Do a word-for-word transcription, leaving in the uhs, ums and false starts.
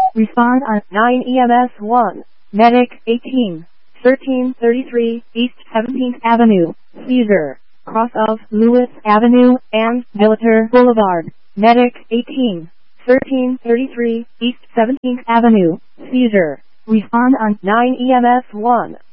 Respond on nine E M S one. Medic eighteen, thirteen thirty-three East seventeenth Avenue, Seizure, cross of Lewis Avenue and Military Boulevard. Medic eighteen, thirteen thirty-three East seventeenth Avenue, Seizure. Respond on nine E M S one.